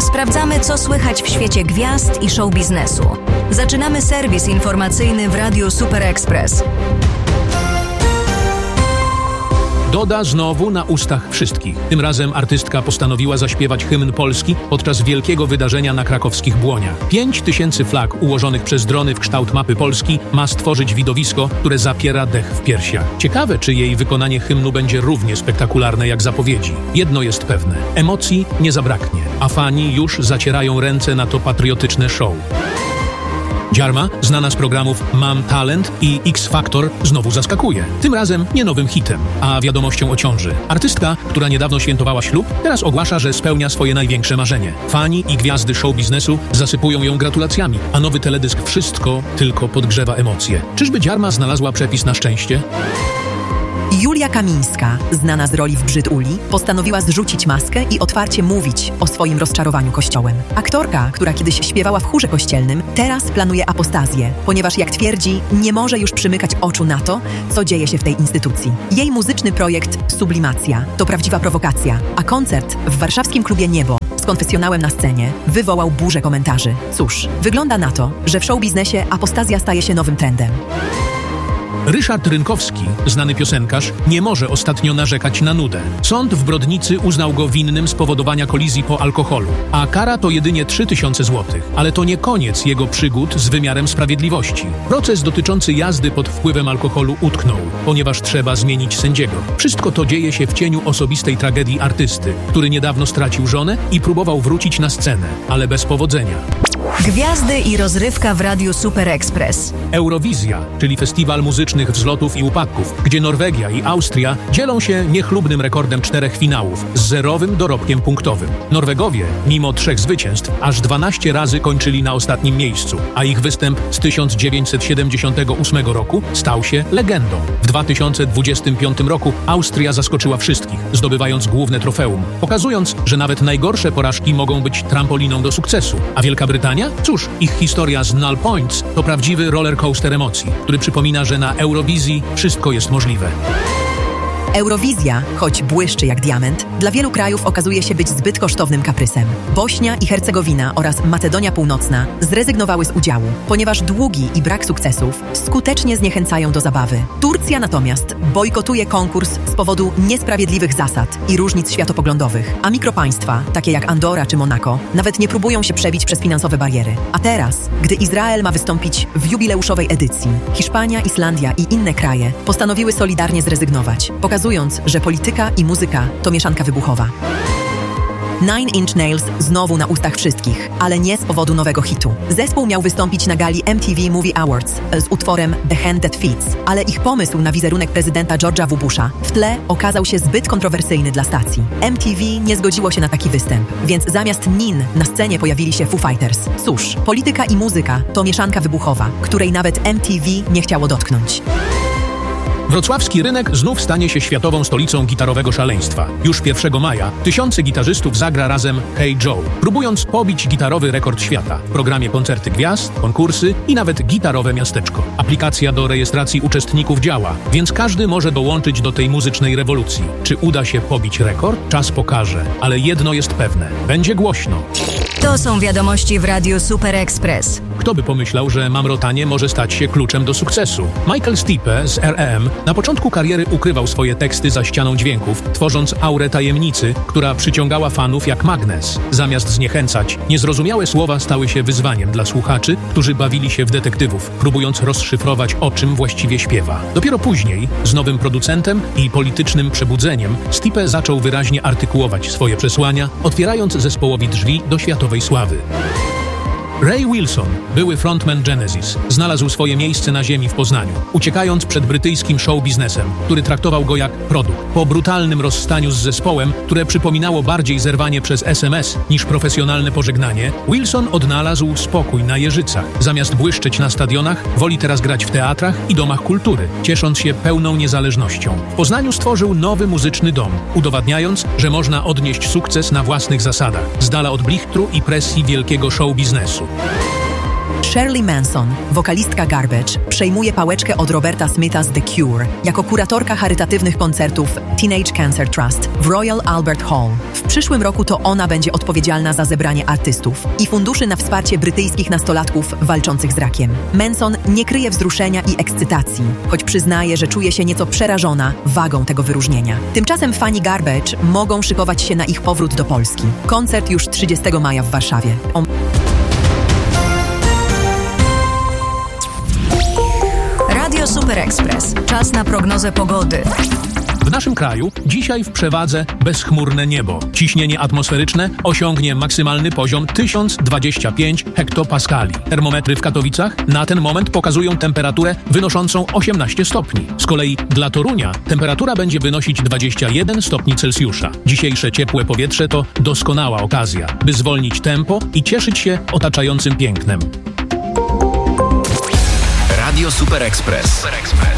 Sprawdzamy, co słychać w świecie gwiazd i show biznesu. Zaczynamy serwis informacyjny w Radiu Super Express. Doda znowu na ustach wszystkich. Tym razem artystka postanowiła zaśpiewać hymn Polski podczas wielkiego wydarzenia na krakowskich Błoniach. 5000 flag ułożonych przez drony w kształt mapy Polski ma stworzyć widowisko, które zapiera dech w piersiach. Ciekawe, czy jej wykonanie hymnu będzie równie spektakularne jak zapowiedzi. Jedno jest pewne. Emocji nie zabraknie, a fani już zacierają ręce na to patriotyczne show. Dziarma, znana z programów Mam Talent i X Factor, znowu zaskakuje. Tym razem nie nowym hitem, a wiadomością o ciąży. Artystka, która niedawno świętowała ślub, teraz ogłasza, że spełnia swoje największe marzenie. Fani i gwiazdy show biznesu zasypują ją gratulacjami, a nowy teledysk wszystko tylko podgrzewa emocje. Czyżby Dziarma znalazła przepis na szczęście? Julia Kamińska, znana z roli w Brzyd Uli, postanowiła zrzucić maskę i otwarcie mówić o swoim rozczarowaniu Kościołem. Aktorka, która kiedyś śpiewała w chórze kościelnym, teraz planuje apostazję, ponieważ, jak twierdzi, nie może już przymykać oczu na to, co dzieje się w tej instytucji. Jej muzyczny projekt Sublimacja to prawdziwa prowokacja, a koncert w warszawskim klubie Niebo z konfesjonałem na scenie wywołał burzę komentarzy. Cóż, wygląda na to, że w showbiznesie apostazja staje się nowym trendem. Ryszard Rynkowski, znany piosenkarz, nie może ostatnio narzekać na nudę. Sąd w Brodnicy uznał go winnym spowodowania kolizji po alkoholu, a kara to jedynie 3000 zł. Ale to nie koniec jego przygód z wymiarem sprawiedliwości. Proces dotyczący jazdy pod wpływem alkoholu utknął, ponieważ trzeba zmienić sędziego. Wszystko to dzieje się w cieniu osobistej tragedii artysty, który niedawno stracił żonę i próbował wrócić na scenę, ale bez powodzenia. Gwiazdy i rozrywka w Radiu Super Express. Eurowizja, czyli festiwal muzycznych wzlotów i upadków, gdzie Norwegia i Austria dzielą się niechlubnym rekordem 4 finałów z zerowym dorobkiem punktowym. Norwegowie, mimo 3 zwycięstw, aż 12 razy kończyli na ostatnim miejscu, a ich występ z 1978 roku stał się legendą. W 2025 roku Austria zaskoczyła wszystkich, zdobywając główne trofeum, pokazując, że nawet najgorsze porażki mogą być trampoliną do sukcesu. A Wielka Brytania? Cóż, ich historia z Null Points to prawdziwy rollercoaster emocji, który przypomina, że na Eurowizji wszystko jest możliwe. Eurowizja, choć błyszczy jak diament, dla wielu krajów okazuje się być zbyt kosztownym kaprysem. Bośnia i Hercegowina oraz Macedonia Północna zrezygnowały z udziału, ponieważ długi i brak sukcesów skutecznie zniechęcają do zabawy. Turcja natomiast bojkotuje konkurs z powodu niesprawiedliwych zasad i różnic światopoglądowych, a mikropaństwa, takie jak Andora czy Monako, nawet nie próbują się przebić przez finansowe bariery. A teraz, gdy Izrael ma wystąpić w jubileuszowej edycji, Hiszpania, Islandia i inne kraje postanowiły solidarnie zrezygnować, pokazując, że polityka i muzyka to mieszanka wybuchowa. Nine Inch Nails znowu na ustach wszystkich, ale nie z powodu nowego hitu. Zespół miał wystąpić na gali MTV Movie Awards z utworem The Hand That Feeds, ale ich pomysł na wizerunek prezydenta George'a W. Busha w tle okazał się zbyt kontrowersyjny dla stacji. MTV nie zgodziło się na taki występ, więc zamiast Nin na scenie pojawili się Foo Fighters. Cóż, polityka i muzyka to mieszanka wybuchowa, której nawet MTV nie chciało dotknąć. Wrocławski rynek znów stanie się światową stolicą gitarowego szaleństwa. Już 1 maja tysiące gitarzystów zagra razem Hey Joe, próbując pobić gitarowy rekord świata. W programie koncerty gwiazd, konkursy i nawet gitarowe miasteczko. Aplikacja do rejestracji uczestników działa, więc każdy może dołączyć do tej muzycznej rewolucji. Czy uda się pobić rekord? Czas pokaże, ale jedno jest pewne. Będzie głośno. To są wiadomości w Radiu Super Express. Kto by pomyślał, że mamrotanie może stać się kluczem do sukcesu? Michael Stipe z R.E.M. na początku kariery ukrywał swoje teksty za ścianą dźwięków, tworząc aurę tajemnicy, która przyciągała fanów jak magnes. Zamiast zniechęcać, niezrozumiałe słowa stały się wyzwaniem dla słuchaczy, którzy bawili się w detektywów, próbując rozszyfrować, o czym właściwie śpiewa. Dopiero później, z nowym producentem i politycznym przebudzeniem, Stipe zaczął wyraźnie artykułować swoje przesłania, otwierając zespołowi drzwi do światowej sławy. Ray Wilson, były frontman Genesis, znalazł swoje miejsce na ziemi w Poznaniu, uciekając przed brytyjskim show-biznesem, który traktował go jak produkt. Po brutalnym rozstaniu z zespołem, które przypominało bardziej zerwanie przez SMS niż profesjonalne pożegnanie, Wilson odnalazł spokój na Jeżycach. Zamiast błyszczeć na stadionach, woli teraz grać w teatrach i domach kultury, ciesząc się pełną niezależnością. W Poznaniu stworzył nowy muzyczny dom, udowadniając, że można odnieść sukces na własnych zasadach, z dala od blichtru i presji wielkiego show-biznesu. Shirley Manson, wokalistka Garbage, przejmuje pałeczkę od Roberta Smitha z The Cure jako kuratorka charytatywnych koncertów Teenage Cancer Trust w Royal Albert Hall. W przyszłym roku to ona będzie odpowiedzialna za zebranie artystów i funduszy na wsparcie brytyjskich nastolatków walczących z rakiem. Manson nie kryje wzruszenia i ekscytacji, choć przyznaje, że czuje się nieco przerażona wagą tego wyróżnienia. Tymczasem fani Garbage mogą szykować się na ich powrót do Polski. Koncert już 30 maja w Warszawie. Radio Super Express. Czas na prognozę pogody. W naszym kraju dzisiaj w przewadze bezchmurne niebo. Ciśnienie atmosferyczne osiągnie maksymalny poziom 1025 hektopaskali. Termometry w Katowicach na ten moment pokazują temperaturę wynoszącą 18 stopni. Z kolei dla Torunia temperatura będzie wynosić 21 stopni Celsjusza. Dzisiejsze ciepłe powietrze to doskonała okazja, by zwolnić tempo i cieszyć się otaczającym pięknem. Radio Super Express.